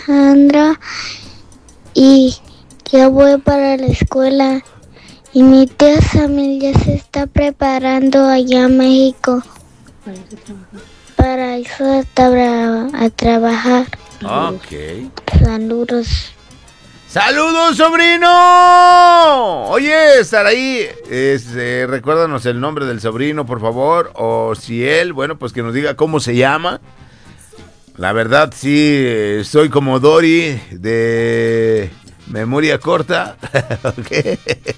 Alejandra y ya voy para la escuela. Y mi tía Samil ya se está preparando allá en México para irse a trabajar. Ok. Saludos. ¡Saludos, sobrino! Oye, Saraí, recuérdanos el nombre del sobrino, por favor. O si él, bueno, pues que nos diga cómo se llama. La verdad, sí, soy como Dory de memoria corta. Okay.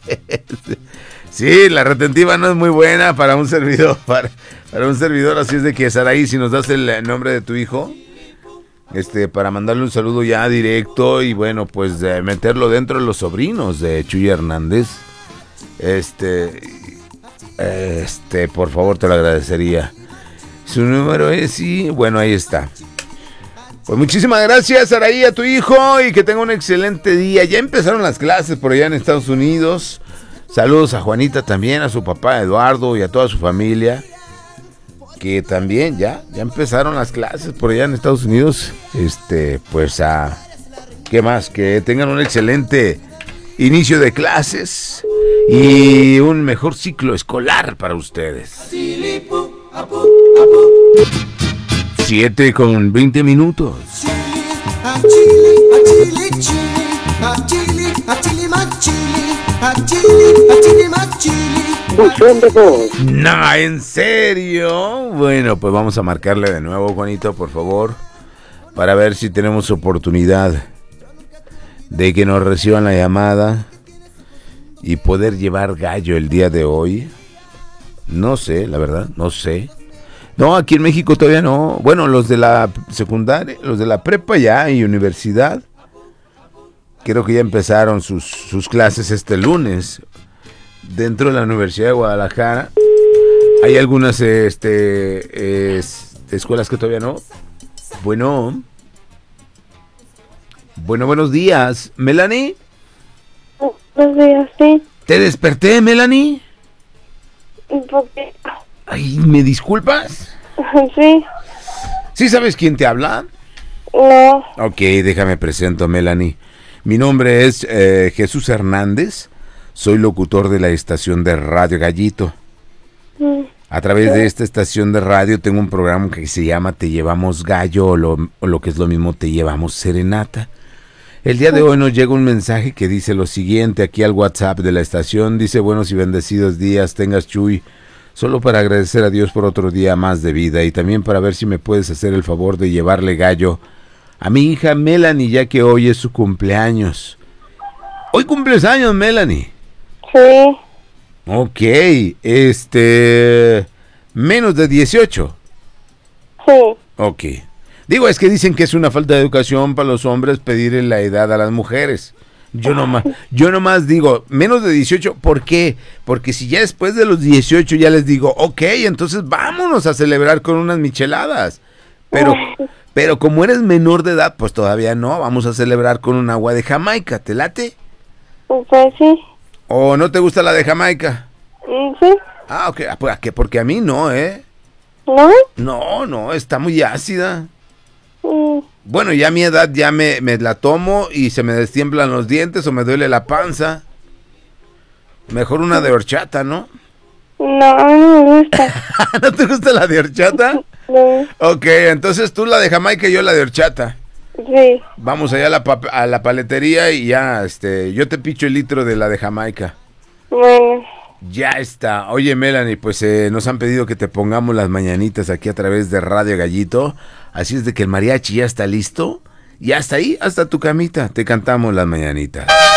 Sí, la retentiva no es muy buena para un servidor. Para un servidor, así es de que, Saraí, si nos das el nombre de tu hijo, para mandarle un saludo ya directo y bueno, pues meterlo dentro de los sobrinos de Chuy Hernández. Por favor, te lo agradecería. Su número es, sí, bueno, ahí está. Pues muchísimas gracias, Saraí, a tu hijo y que tenga un excelente día. Ya empezaron las clases por allá en Estados Unidos. Saludos a Juanita también, a su papá Eduardo y a toda su familia. Que también ya empezaron las clases por allá en Estados Unidos. ¿Qué más? Que tengan un excelente inicio de clases y un mejor ciclo escolar para ustedes. 7:20. No, ¿en serio? Bueno, pues vamos a marcarle de nuevo, Juanito, por favor, para ver si tenemos oportunidad de que nos reciban la llamada y poder llevar gallo el día de hoy. No sé, la verdad, no sé. No, aquí en México todavía no. Bueno, los de la secundaria, los de la prepa ya y universidad, creo que ya empezaron sus clases este lunes. Dentro de la Universidad de Guadalajara hay algunas escuelas que todavía no. Bueno, buenos días, Melanie. Buenos días, sí. ¿Te desperté, Melanie? Un poquito. Ay, ¿me disculpas? Sí. ¿Sí sabes quién te habla? No. Ok, déjame presento, Melanie. Mi nombre es Jesús Hernández. Soy locutor de la estación de Radio Gallito. A través de esta estación de radio tengo un programa que se llama Te Llevamos Gallo o lo que es lo mismo, Te Llevamos Serenata. El día de hoy nos llega un mensaje que dice lo siguiente aquí al WhatsApp de la estación. Dice: buenos y bendecidos días tengas, Chuy. Solo para agradecer a Dios por otro día más de vida y también para ver si me puedes hacer el favor de llevarle gallo a mi hija Melanie, ya que hoy es su cumpleaños. ¿Hoy cumples años, Melanie? Sí. Ok, menos de 18. Sí. Ok. Digo, es que dicen que es una falta de educación para los hombres pedirle la edad a las mujeres. Yo nomás digo, menos de 18, ¿por qué? Porque si ya después de los 18 ya les digo, ok, entonces vámonos a celebrar con unas micheladas. Pero como eres menor de edad, pues todavía no, vamos a celebrar con un agua de Jamaica, ¿te late? Pues sí. ¿O no te gusta la de Jamaica? Sí. Ah, ok, porque a mí no, ¿eh? ¿No? No, está muy ácida. Bueno, ya a mi edad ya me la tomo y se me destiemblan los dientes o me duele la panza. Mejor una de horchata, ¿no? No, no me gusta. ¿No te gusta la de horchata? No. Ok, entonces tú la de Jamaica y yo la de horchata. Sí. Vamos allá a la paletería y ya, yo te picho el litro de la de Jamaica. Bueno. Ya está. Oye, Melanie, pues nos han pedido que te pongamos las mañanitas aquí a través de Radio Gallito. Así es de que el mariachi ya está listo. Y hasta ahí, hasta tu camita, te cantamos las mañanitas.